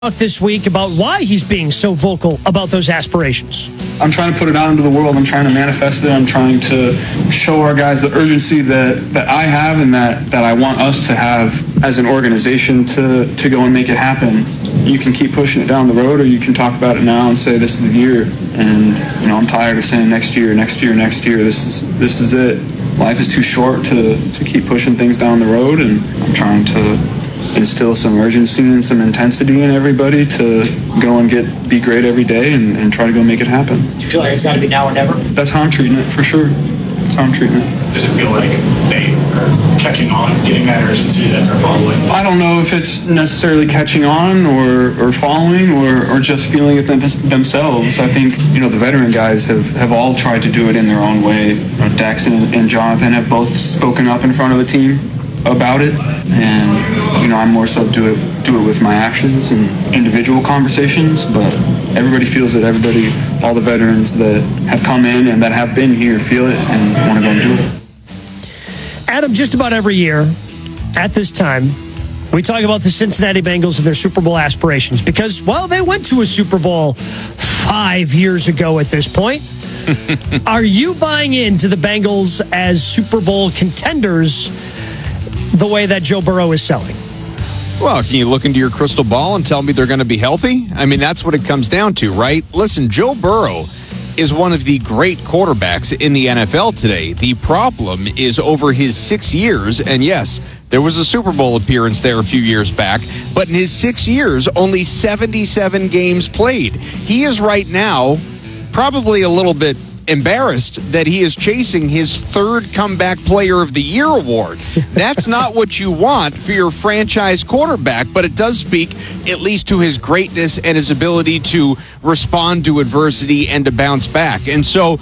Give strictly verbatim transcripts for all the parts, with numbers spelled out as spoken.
This week about why he's being so vocal about those aspirations. I'm trying to put it out into the world. I'm trying to manifest it. I'm trying to show our guys the urgency that, that I have and that, that I want us to have as an organization to, to go and make it happen. You can keep pushing it down the road, or you can talk about it now and say this is the year. And you know, I'm tired of saying next year, next year, next year. This is this is it. Life is too short to, to keep pushing things down the road, and I'm trying to instill some urgency and some intensity in everybody to go and get be great every day and, and try to go make it happen. You feel like it's got to be now or never? That's how I'm treating it, for sure. That's how I'm treating it. Does it feel like they are catching on, getting that urgency that they're following? I don't know if it's necessarily catching on or, or following or, or just feeling it them, themselves. I think, you know, the veteran guys have, have all tried to do it in their own way. You know, Dex and, and Jonathan have both spoken up in front of the team about it, and you know, I'm more so do it do it with my actions and individual conversations, but everybody feels it. Everybody, all the veterans that have come in and that have been here feel it and want to go and do it. Adam, just about every year at this time, we talk about the Cincinnati Bengals and their Super Bowl aspirations because, well, they went to a Super Bowl five years ago at this point. Are you buying into the Bengals as Super Bowl contenders the way that Joe Burrow is selling? Well, can you look into your crystal ball and tell me they're going to be healthy? I mean, that's what it comes down to, right? Listen, Joe Burrow is one of the great quarterbacks in the N F L today. The problem is over his six years, and yes, there was a Super Bowl appearance there a few years back, but in his six years, only seventy-seven games played. He is right now probably a little bit embarrassed that he is chasing his third comeback player of the year award. That's not what you want for your franchise quarterback, but it does speak at least to his greatness and his ability to respond to adversity and to bounce back. And so,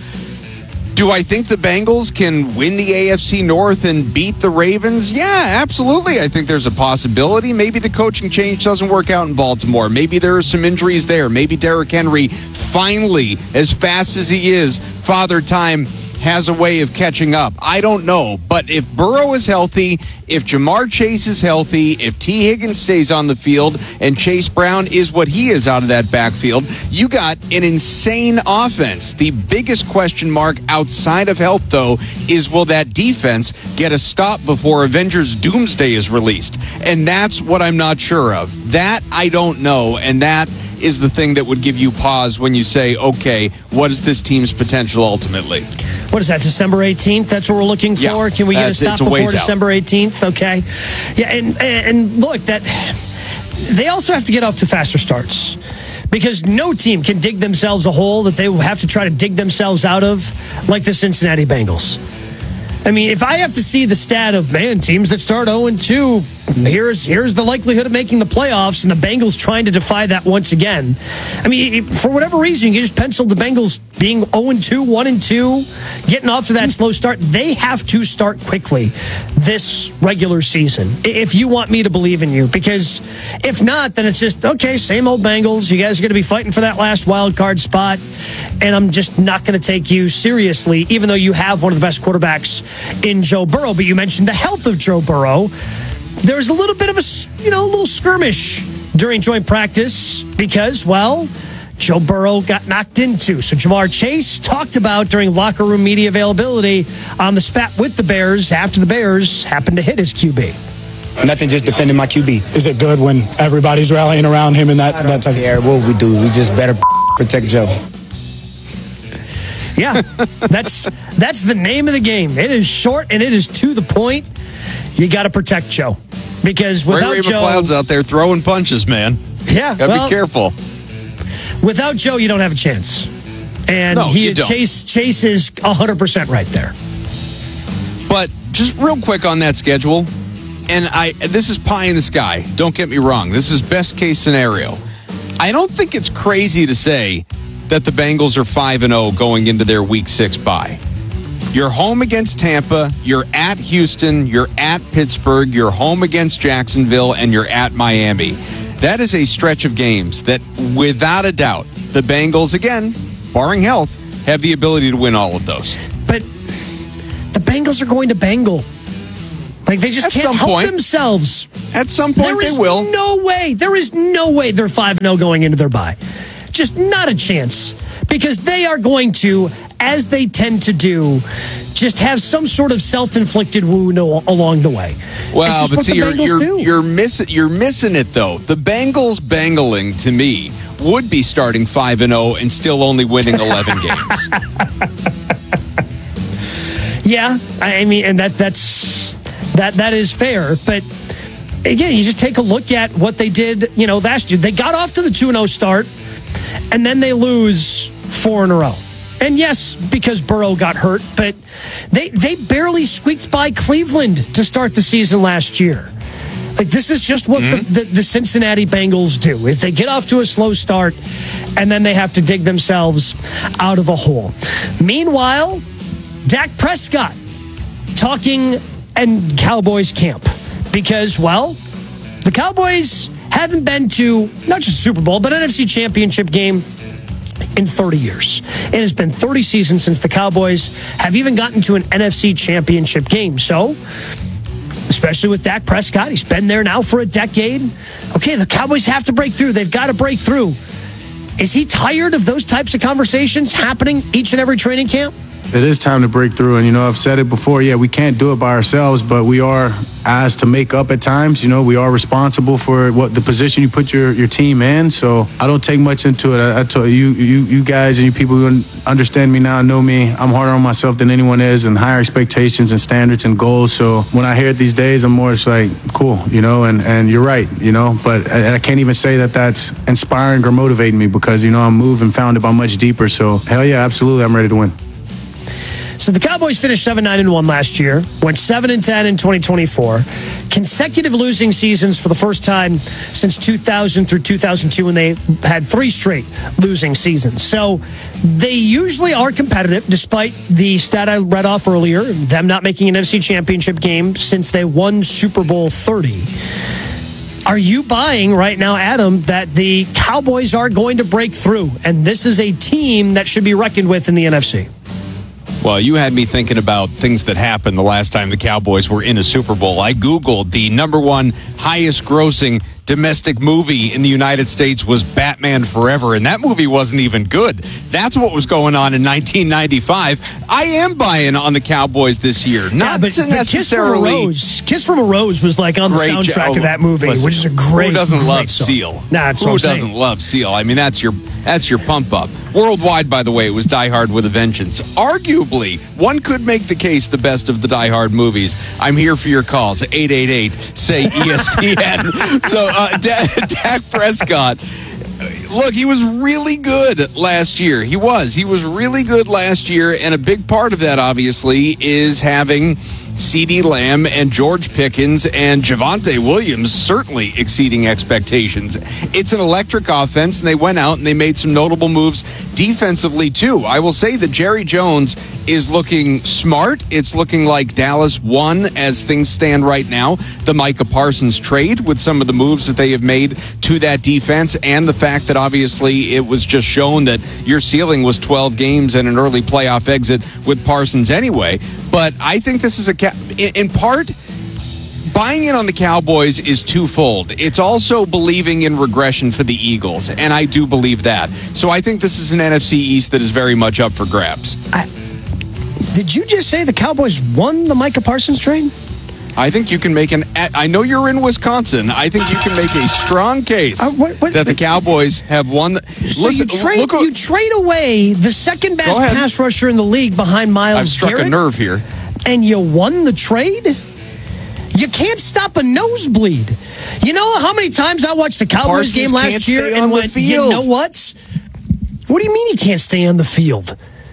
do I think the Bengals can win the A F C North and beat the Ravens? Yeah, absolutely. I think there's a possibility. Maybe the coaching change doesn't work out in Baltimore. Maybe there are some injuries there. Maybe Derrick Henry finally, as fast as he is, Father Time has a way of catching up. I don't know. But if Burrow is healthy, if Jamar Chase is healthy, if T. Higgins stays on the field, and Chase Brown is what he is out of that backfield, you got an insane offense. The biggest question mark outside of health, though, is will that defense get a stop before Avengers Doomsday is released? And that's what I'm not sure of. That I don't know, and that is the thing that would give you pause when you say, okay, what is this team's potential ultimately? What is that, December eighteenth? That's what we're looking for? Yeah, Can we get a stop a before out. December eighteenth? Okay. Yeah, and, and look, that they also have to get off to faster starts because no team can dig themselves a hole that they will have to try to dig themselves out of like the Cincinnati Bengals. I mean, if I have to see the stat of, man, teams that start oh and two, here's here's the likelihood of making the playoffs, and the Bengals trying to defy that once again. I mean, for whatever reason, you can just pencil the Bengals being oh and two, one and two, getting off to that slow start. They have to start quickly this regular season if you want me to believe in you, because if not, then it's just, okay, same old Bengals. You guys are going to be fighting for that last wild card spot, and I'm just not going to take you seriously, even though you have one of the best quarterbacks in Joe Burrow. But you mentioned the health of Joe Burrow. There was a little bit of a, you know, a little skirmish during joint practice because, well, Joe Burrow got knocked into. So Jamar Chase talked about during locker room media availability on the spat with the Bears after the Bears happened to hit his Q B. Nothing, just defending my Q B. Is it good when everybody's rallying around him and that, I don't that type care of what we do. We just better protect Joe. Yeah, that's that's the name of the game. It is short and it is to the point. You got to protect Joe because without Ray Joe, McLeod's out there throwing punches, man. Yeah, gotta well, be careful. Without Joe, you don't have a chance, and no, he you don't. Chase Chase is a hundred percent right there. But just real quick on that schedule, and I this is pie in the sky. Don't get me wrong. This is best case scenario. I don't think it's crazy to say that the Bengals are five and oh going into their week six bye. You're home against Tampa, you're at Houston, you're at Pittsburgh, you're home against Jacksonville, and you're at Miami. That is a stretch of games that, without a doubt, the Bengals, again, barring health, have the ability to win all of those. But the Bengals are going to Bengal. Like, they just At can't some help point. themselves. At some point, There they is will. no way. There is no way they're five and oh going into their bye. Just not a chance. Because they are going to, as they tend to do, just have some sort of self-inflicted wound al- along the way. It's Well, just but what see, the you're Bengals you're do. you're missing you're missing it though. The Bengals bangling to me would be starting five and zero and still only winning eleven games. Yeah, I mean, and that that's that that is fair. But again, you just take a look at what they did. You know, last year they got off to the two and zero start, and then they lose four in a row. And yes, because Burrow got hurt, but they they barely squeaked by Cleveland to start the season last year. Like, this is just what mm-hmm. the, the, the Cincinnati Bengals do, is they get off to a slow start, and then they have to dig themselves out of a hole. Meanwhile, Dak Prescott talking and Cowboys camp because, well, the Cowboys haven't been to not just Super Bowl, but N F C Championship game in thirty years. It has been thirty seasons since the Cowboys have even gotten to an N F C Championship game. So, especially with Dak Prescott, he's been there now for a decade. Okay, the Cowboys have to break through. They've got to break through. Is he tired of those types of conversations happening each and every training camp? It is time to break through. And, you know, I've said it before. Yeah, we can't do it by ourselves, but we are asked to make up at times. You know, we are responsible for what the position you put your, your team in. So I don't take much into it. I, I told you, you, you guys and you people who understand me now know me. I'm harder on myself than anyone is, and higher expectations and standards and goals. So when I hear it these days, I'm more just like, cool, you know, and, and you're right, you know, but I, I can't even say that that's inspiring or motivating me because, you know, I'm moved and founded by much deeper. So hell yeah, absolutely. I'm ready to win. So the Cowboys finished seven nine and one last year, went seven and ten in twenty twenty-four. Consecutive losing seasons for the first time since two thousand through two thousand two when they had three straight losing seasons. So they usually are competitive despite the stat I read off earlier, them not making an N F C Championship game since they won Super Bowl thirty. Are you buying right now, Adam, that the Cowboys are going to break through and this is a team that should be reckoned with in the N F C? Well, you had me thinking about things that happened the last time the Cowboys were in a Super Bowl. I Googled the number one highest grossing domestic movie in the United States was Batman Forever, and that movie wasn't even good. That's what was going on in nineteen ninety-five. I am buying on the Cowboys this year. Not yeah, but, to but necessarily... Kiss from a Rose, Kiss from a Rose was like on the Great soundtrack job. of that movie, Listen, which is a great Who doesn't great love song. Seal? Nah, that's who what I'm doesn't saying. love Seal? I mean, that's your that's your pump up. Worldwide, by the way, it was Die Hard with a Vengeance. Arguably, one could make the case the best of the Die Hard movies. I'm here for your calls. eight eight eight, say E S P N. So, uh, D- Dak Prescott. Look, he was really good last year. He was. He was really good last year, and a big part of that, obviously, is having CeeDee Lamb and George Pickens and Javonte Williams certainly exceeding expectations. It's an electric offense, and they went out and they made some notable moves defensively, too. I will say that Jerry Jones is looking smart. It's looking like Dallas won as things stand right now. The Micah Parsons trade with some of the moves that they have made to that defense, and the fact that obviously it was just shown that your ceiling was twelve games and an early playoff exit with Parsons anyway. But I think this is a ca- in part, buying in on the Cowboys is twofold. It's also believing in regression for the Eagles, and I do believe that. So I think this is an N F C East that is very much up for grabs. I, did you just say the Cowboys won the Micah Parsons trade? I think you can make an. I know you're in Wisconsin. I think you can make a strong case uh, what, what, that the Cowboys have won. The, so listen, you trade, look, you trade away the second best ahead. pass rusher in the league behind Myles I've struck Garrett, a nerve here. and you won the trade? You can't stop a nosebleed. You know how many times I watched the Cowboys Parsons game last can't year stay and on the went, you field. know what? What do you mean he can't stay on the field?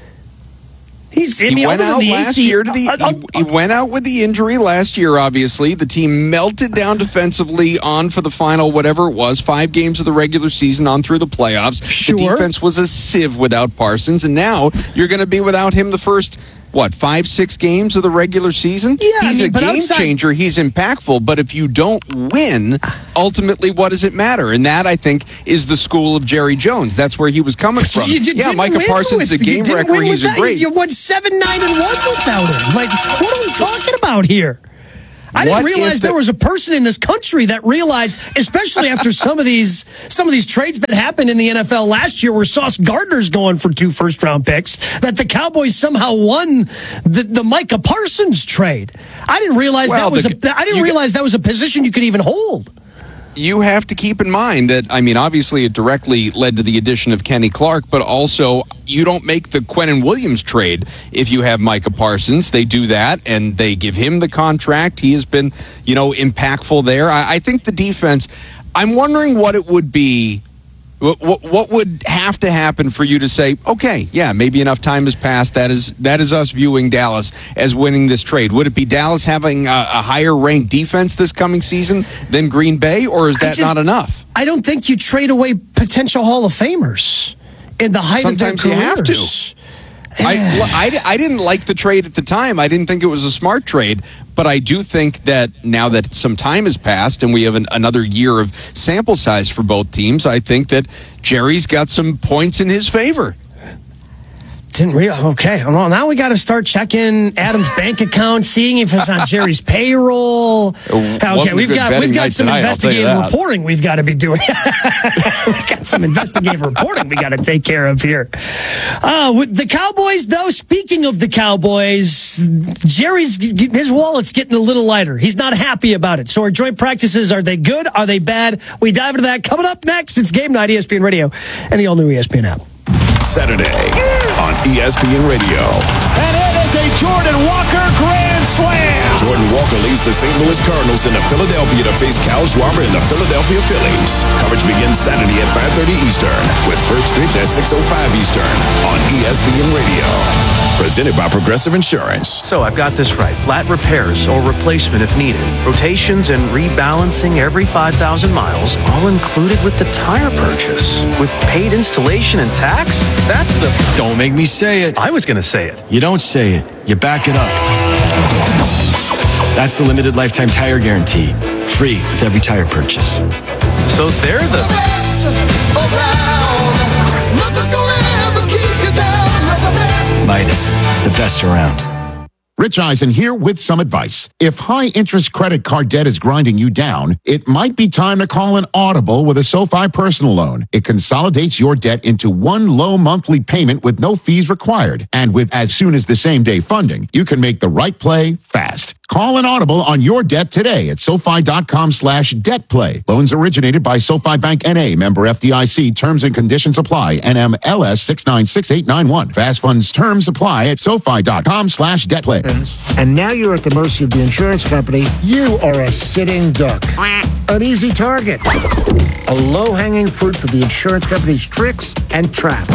He's, I He mean, went other than out the last A C year to the. uh, uh, he, he went out with the injury last year. Obviously, the team melted down defensively on for the final whatever it was, five games of the regular season on through the playoffs. Sure. The defense was a sieve without Parsons, and now you're going to be without him the first. What, five, six games of the regular season? Yeah, he's I mean, a but game outside- changer. He's impactful. But if you don't win, ultimately, what does it matter? And that, I think, is the school of Jerry Jones. That's where he was coming from. You did- yeah, didn't Micah win Parsons is a with- you game didn't wrecker. win He's with a that. great. You won seven nine and one without him. Like, what are we talking about here? I didn't What realize if the- there was a person in this country that realized, especially after some of these some of these trades that happened in the N F L last year, where Sauce Gardner's going for two first round picks, that the Cowboys somehow won the, the Micah Parsons trade. I didn't realize Well, that was the- a I didn't you- realize that was a position you could even hold. You have to keep in mind that, I mean, obviously it directly led to the addition of Kenny Clark, but also you don't make the Quinnen Williams trade if you have Micah Parsons. They do that, and they give him the contract. He has been, you know, impactful there. I, I think the defense, I'm wondering what it would be. What, what, what would have to happen for you to say, okay, yeah, maybe enough time has passed. That is that is us viewing Dallas as winning this trade. Would it be Dallas having a, a higher ranked defense this coming season than Green Bay, or is that just- not enough? I don't think you trade away potential Hall of Famers in the height Sometimes of you their have careers. to. I, I, I didn't like the trade at the time. I didn't think it was a smart trade, but I do think that now that some time has passed and we have an, another year of sample size for both teams, I think that Jerry's got some points in his favor. Didn't real okay. Well, now we got to start checking Adam's bank account, seeing if it's on Jerry's payroll. It Okay, wasn't a we've good got betting we've got night some tonight, I'll tell you investigative that. reporting we've got to be doing. We've got some investigative reporting we got to take care of here. Uh, with the Cowboys, though. Speaking of the Cowboys, Jerry's his wallet's getting a little lighter. He's not happy about it. So our joint practices, are they good? Are they bad? We dive into that coming up next. It's Game Night, E S P N Radio, and the all new E S P N app. Saturday on E S P N Radio. And it is a Jordan Walker grand slam. Jordan Walker leads the Saint Louis Cardinals into Philadelphia to face Kyle Schwarber and the Philadelphia Phillies. Coverage begins Saturday at five thirty Eastern with first pitch at six oh five Eastern on E S P N Radio. Presented by Progressive Insurance. So I've got this right. Flat repairs or replacement if needed. Rotations and rebalancing every five thousand miles, all included with the tire purchase. With paid installation and tax? That's the... Don't make me say it. I was going to say it. You don't say it. You back it up. That's the limited lifetime tire guarantee. Free with every tire purchase. So they're the... Best around. Nothing's gonna ever keep you down. Like the best. Midas, the best around. Rich Eisen here with some advice. If high-interest credit card debt is grinding you down, it might be time to call an Audible with a SoFi personal loan. It consolidates your debt into one low monthly payment with no fees required. And with as soon as the same-day funding, you can make the right play fast. Call an Audible on your debt today at SoFi.com slash debt play. Loans originated by SoFi Bank N A, member F D I C. Terms and conditions apply. N M L S six nine six eight nine one. Fast funds terms apply at SoFi.com slash debt play. And now you're at the mercy of the insurance company. You are a sitting duck. An easy target. A low-hanging fruit for the insurance company's tricks and traps.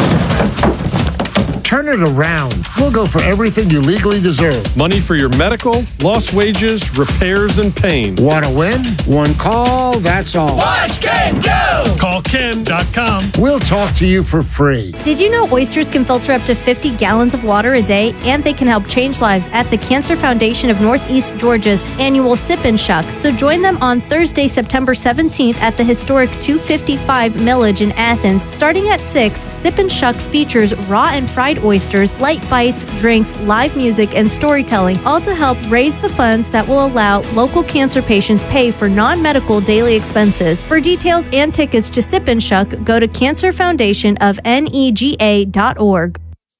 Turn it around. We'll go for everything you legally deserve. Money for your medical, lost wages, repairs, and pain. Want to win? One call, that's all. Watch Ken go! Call Ken dot com. We'll talk to you for free. Did you know oysters can filter up to fifty gallons of water a day, and they can help change lives at the Cancer Foundation of Northeast Georgia's annual Sip and Shuck? So join them on Thursday, September seventeenth at the historic two fifty-five Millage in Athens. Starting at six, Sip and Shuck features raw and fried oysters, light bites, drinks, live music, and storytelling, all to help raise the funds that will allow local cancer patients pay for non-medical daily expenses. For details and tickets to Sip and Shuck, go to cancer foundation of nega dot org.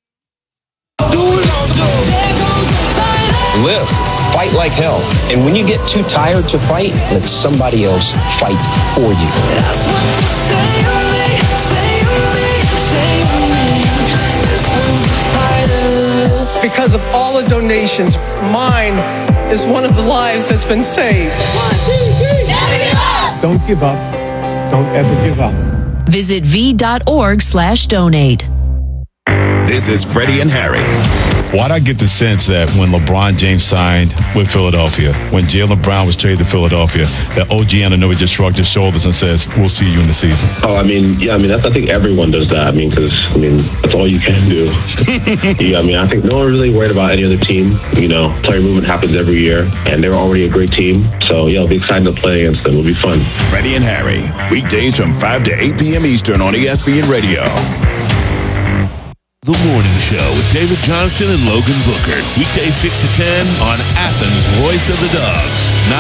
Live. Fight like hell. And when you get too tired to fight, let somebody else fight for you. That's what you say to me, say to me, say to me. This one's a fighter. Because of all the donations, mine is one of the lives that's been saved. One, two, three. Never give up. Don't give up. Don't ever give up. Visit v.org slash donate. This is Freddie and Harry. Why'd I get the sense that when LeBron James signed with Philadelphia, when Jaylen Brown was traded to Philadelphia, that O G Anunoby just shrugged his shoulders and says, we'll see you in the season? Oh, I mean, yeah, I mean, that's, I think everyone does that. I mean, because, I mean, that's all you can do. yeah, I mean, I think no one really worried about any other team. You know, player movement happens every year, and they're already a great team. So, yeah, it'll be exciting to play against them. It'll be fun. Freddie and Harry, weekdays from five to eight p.m. Eastern on E S P N Radio. The Morning Show with David Johnson and Logan Booker. Weekday six to ten on Athens' Voice of the Dogs,